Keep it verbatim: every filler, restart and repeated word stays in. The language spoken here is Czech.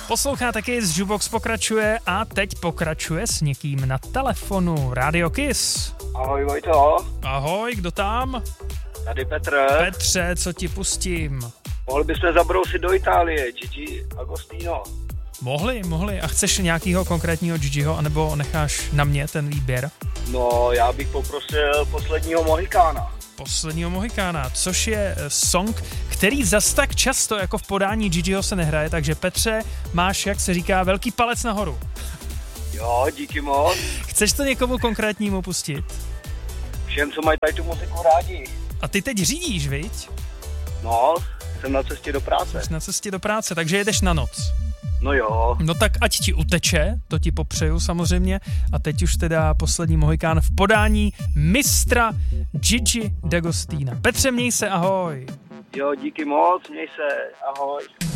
Posloucháte Kiss, Jukebox pokračuje a teď pokračuje s někým na telefonu. Radio Kiss. Ahoj Vojto. Ahoj, kdo tam? Tady Petr. Petře, co ti pustím? Mohli bychom zabrousit do Itálie, Gigi Agostino. Mohli, mohli. A chceš nějakýho konkrétního Gigiho, anebo necháš na mě ten výběr? No, já bych poprosil posledního Mohikána. Posledního Mohikána, což je song, který zas tak často jako v podání Gigiho se nehraje, takže Petře, máš, jak se říká, velký palec nahoru. Jo, díky moc. Chceš to někomu konkrétnímu pustit? Všem, co mají tady tu muziku rádi. A ty teď řídíš, viď? No, jsem na cestě do práce. Jsi na cestě do práce, takže jedeš na noc. No jo. No tak ať ti uteče, to ti popřeju samozřejmě. A teď už teda poslední Mohikán v podání mistra Gigi D'Agostina. Petře, měj se, ahoj. Jo, díky moc, měj se, ahoj.